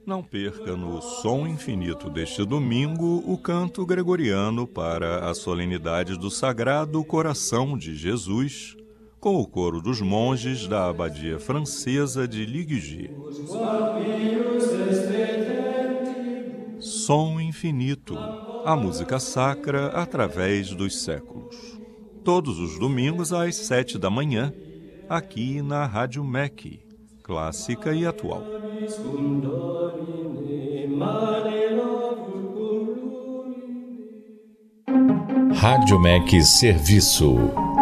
Não perca no Som Infinito deste domingo o canto gregoriano para a solenidade do Sagrado Coração de Jesus, com o coro dos monges da Abadia Francesa de Liguier. Som Infinito, a música sacra através dos séculos. Todos os domingos às 7 da manhã, aqui na Rádio MEC, clássica e atual. Rádio MEC Serviço.